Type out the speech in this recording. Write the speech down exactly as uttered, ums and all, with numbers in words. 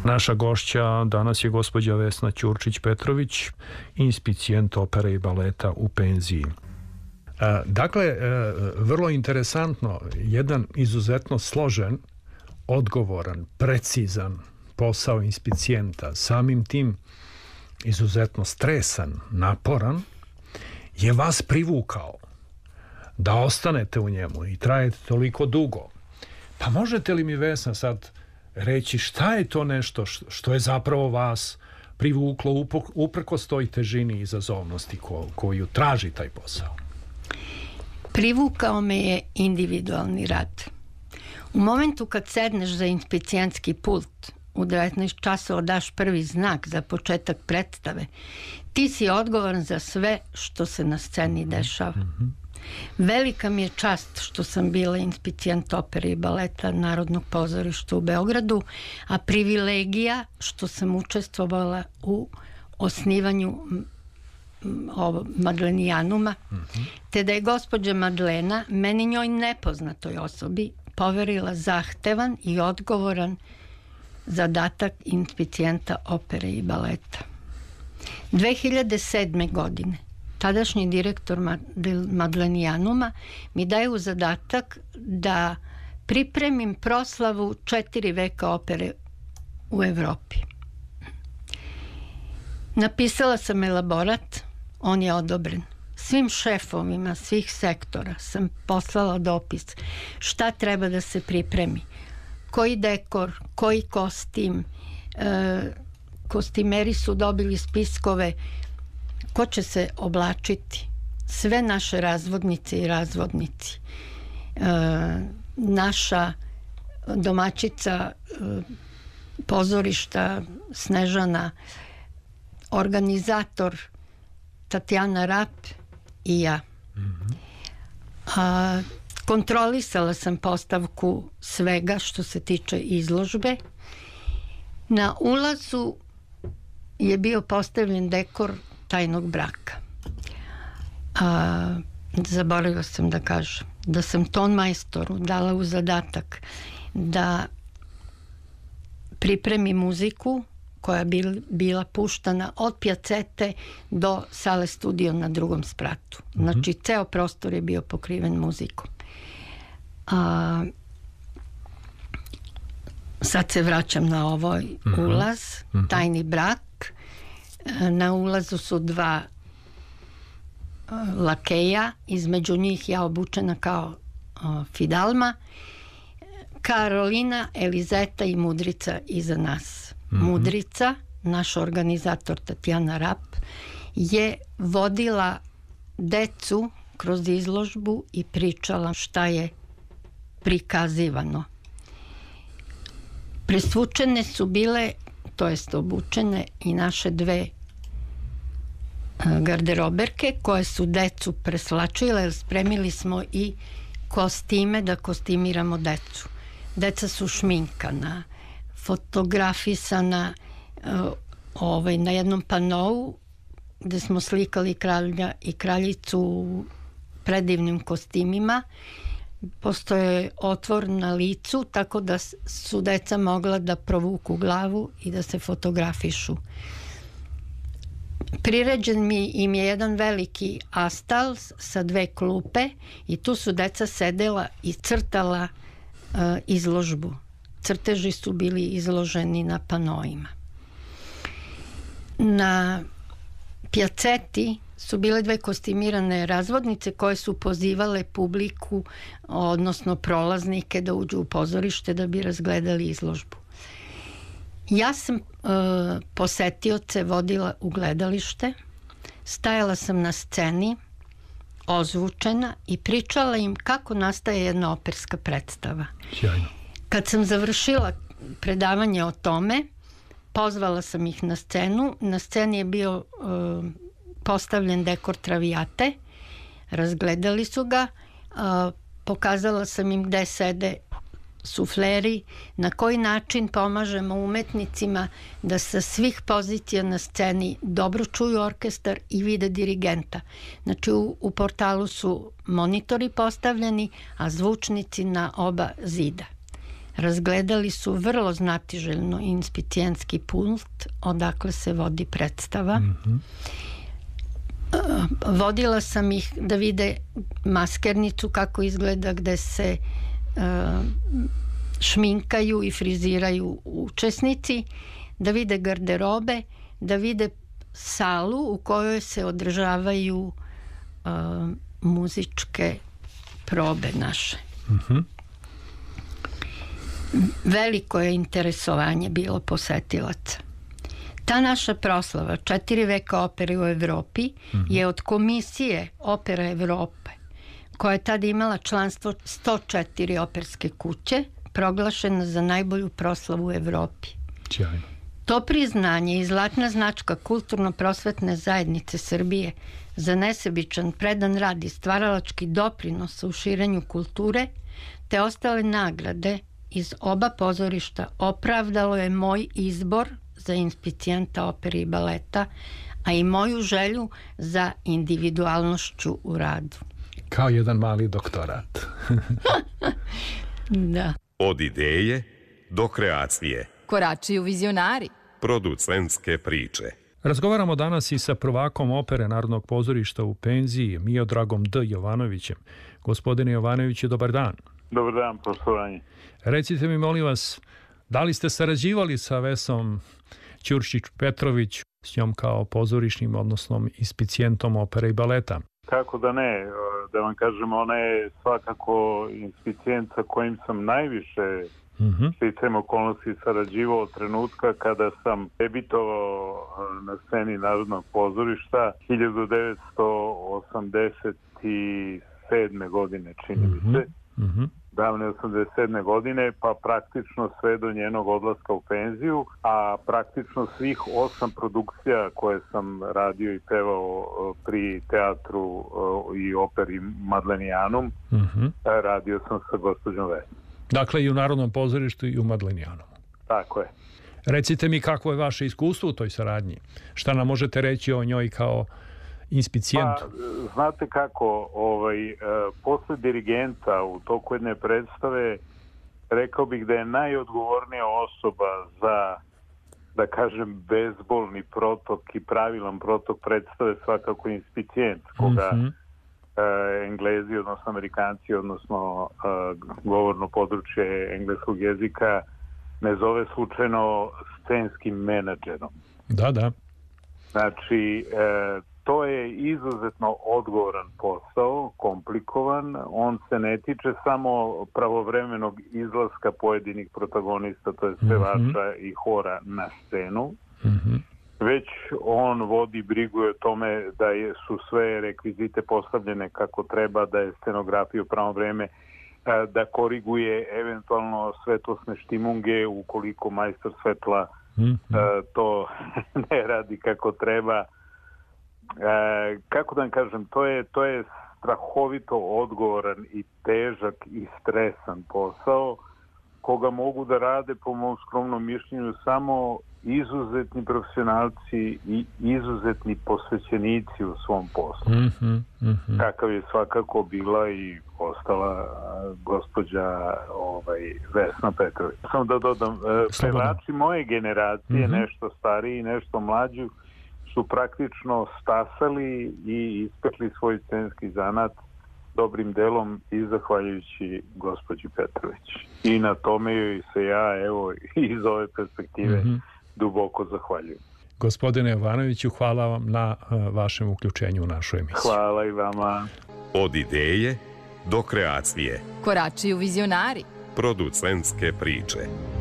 Naša gošća danas je gospođa Vesna Ćurčić-Petrović, inspicijent opere i baleta u penziji. Dakle, vrlo interesantno, jedan izuzetno složen, odgovoran, precizan posao inspicijenta, samim tim izuzetno stresan, naporan, je vas privukao da ostanete u njemu i trajete toliko dugo. Pa možete li mi, Vesna, sad reći šta je to nešto što je zapravo vas privuklo uprkos toj težini i izazovnosti ko, koju traži taj posao? Privukao me je individualni rad. U momentu kad sedneš za inspicijentski pult, u devetnaest časova daš prvi znak za početak predstave, ti si odgovoran za sve što se na sceni dešava. Mm-hmm. Velika mi je čast što sam bila inspicijent opere i baleta Narodnog pozorišta u Beogradu, a privilegija što sam učestvovala u osnivanju ovo, Madlenijanuma, mm-hmm. te da je gospođa Madlena meni njoj nepoznatoj osobi poverila zahtevan i odgovoran zadatak inspicijenta opere i baleta. dve hiljade sedme. godine tadašnji direktor Madlenijanuma mi daje u zadatak da pripremim proslavu četiri veka opere u Evropi. Napisala sam elaborat, on je odobren. Svim šefovima svih sektora sam poslala dopis šta treba da se pripremi, koji dekor, koji kostim, e, kostimeri su dobili spiskove ko će se oblačiti, sve naše razvodnice i razvodnici. E, naša domaćica e, pozorišta Snežana, organizator Tatjana Rap i ja. Mm-hmm. A, kontrolisala sam postavku svega što se tiče izložbe. Na ulazu je bio postavljen dekor tajnog braka. A, zaboravila sam da kažem da sam ton majstoru dala u zadatak da pripremi muziku koja je bil, bila puštana od Pjacete do sale studio na drugom spratu. Mm-hmm. Znači, ceo prostor je bio pokriven muzikom. A, sad se vraćam na ovaj mm-hmm. ulaz, mm-hmm. tajni brak. Na ulazu su dva lakeja, između njih ja obučena kao uh, Fidalma, Karolina, Elizeta i Mudrica iza nas. Mm-hmm. Mudrica, naš organizator Tatjana Rap, je vodila decu kroz izložbu i pričala šta je prikazivano. Presvučene su bile, to jest obučene, i naše dve garderoberke koje su decu preslačile, jer spremili smo i kostime da kostimiramo decu. Deca su šminkana, fotografisana uh, ovaj, na jednom panou gde smo slikali kralja i kraljicu u predivnim kostimima. Postoje otvor na licu, tako da su deca mogla da provuku glavu i da se fotografišu. Priređen mi im je jedan veliki astal sa dve klupe i tu su deca sedela i crtala uh, izložbu. Crteži su bili izloženi na panoima. Na Pjaceti su bile dve kostimirane razvodnice koje su pozivale publiku, odnosno prolaznike, da uđu u pozorište da bi razgledali izložbu. Ja sam e, posetioce vodila u gledalište, stajala sam na sceni, ozvučena, i pričala im kako nastaje jedna operska predstava. Sjajno. Kad sam završila predavanje o tome, pozvala sam ih na scenu. Na sceni je bio e, postavljen dekor Travijate, razgledali su ga, e, pokazala sam im gde sede sufleri, na koji način pomažemo umetnicima da sa svih pozicija na sceni dobro čuju orkestar i vide dirigenta. Znači u, u portalu su monitori postavljeni, a zvučnici na oba zida. Razgledali su vrlo znatiželjno inspicijenski pult odakle se vodi predstava. Mm-hmm. Vodila sam ih da vide maskernicu kako izgleda, gde se uh, šminkaju i friziraju učesnici, da vide garderobe, da vide salu u kojoj se održavaju uh, muzičke probe naše. Mm-hmm. Veliko je interesovanje bilo posetilaca. Ta naša proslava četiri veka opere u Evropi mm-hmm. je od Komisije Opera Evrope, koja je tada imala članstvo sto četiri operske kuće, proglašena za najbolju proslavu u Evropi. Sjajno. To priznanje i zlatna značka Kulturno-prosvetne zajednice Srbije za nesebičan predan rad i stvaralački doprinos u širenju kulture te ostale nagrade iz oba pozorišta opravdalo je moj izbor za inspicijenta opere i baleta, a i moju želju za individualnošću u radu. Kao jedan mali doktorat. Da. Od ideje do kreacije. Koračuju vizionari. Producentske priče. Razgovaramo danas i sa prvakom opere Narodnog pozorišta u penziji, Miodragom D. Jovanovićem. Gospodine Jovanoviću, dobar dan. Dobar dan, poštovanje. Recite mi, molim vas, da li ste sarađivali sa Vesom Ćurčić-Petrović, s njom kao pozorišnim, odnosno inspicijentom opere i baleta? Kako da ne, da vam kažem, ona je svakako inspicijent sa kojim sam najviše mm-hmm. sticajem okolnosti sarađivao od trenutka kada sam debitovao na sceni Narodnog pozorišta hiljadu devetsto osamdeset sedme. godine, čini mi se. Mm-hmm. davne osamdeset sedme. godine, pa praktično sve do njenog odlaska u penziju, a praktično svih osam produkcija koje sam radio i pevao pri teatru i operi Madlenijanum, mm-hmm. radio sam sa gospođom Vesnom. Dakle, i u Narodnom pozorištu i u Madlenijanum. Tako je. Recite mi kako je vaše iskustvo u toj saradnji? Šta nam možete reći o njoj kao inspicijentu? Pa, znate kako, ovaj, e, posle dirigenta u toku jedne predstave rekao bih da je najodgovornija osoba za, da kažem, bezbolni protok i pravilan protok predstave svakako inspicijent, koga mm-hmm. e, Englezi, odnosno Amerikanci, odnosno e, govorno područje engleskog jezika ne zove slučajno scenskim menadžerom. Da, da. Znači, e, to je izuzetno odgovoran posao, komplikovan. On se ne tiče samo pravovremenog izlaska pojedinih protagonista, to je pevača mm-hmm. i hora na scenu, mm-hmm. već on vodi brigu o tome da je, su sve rekvizite postavljene kako treba, da je scenografija u pravo vreme, da koriguje eventualno svetlosne štimunge ukoliko majstor svetla mm-hmm. to ne radi kako treba. E, kako da vam kažem, to je, to je strahovito odgovoran i težak i stresan posao koga mogu da rade, po mom skromnom mišljenju, samo izuzetni profesionalci i izuzetni posvećenici u svom poslu. Mm-hmm, mm-hmm. Kakav je svakako bila i ostala gospođa ovaj, Vesna Petrović. Samo da dodam, pevači moje generacije, mm-hmm. nešto stariji, nešto mlađi, su praktično stasali i ispekli svoj scenski zanat dobrim delom i zahvaljujući gospođi Petrović. I na tome joj se ja, evo, iz ove perspektive mm-hmm. duboko zahvaljujem. Gospodine Jovanoviću, hvala vam na uh, vašem uključenju u našu emisiju. Hvala i vama. Od ideje do kreacije. Koračuju vizionari. Producentske priče.